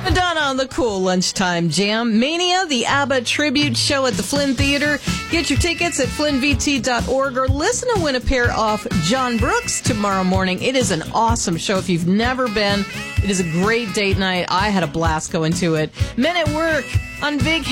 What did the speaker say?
Madonna on the Cool Lunchtime Jam. Mania, the ABBA tribute show at the Flynn Theater. Get your tickets at flynnvt.org or listen to win a pair off John Brooks tomorrow morning. It is an awesome show. If you've never been, it is a great date night. I had a blast going to it. Men at Work on Big